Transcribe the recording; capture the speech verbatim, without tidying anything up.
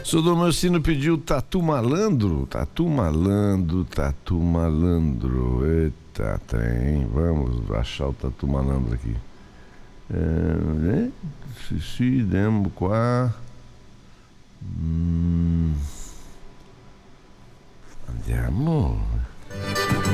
Seu Domocino pediu Tatu Malandro. Tatu Malandro, Tatu Malandro. Eita, tem. Vamos achar o Tatu Malandro aqui. É, né? Xixi, demo, quá.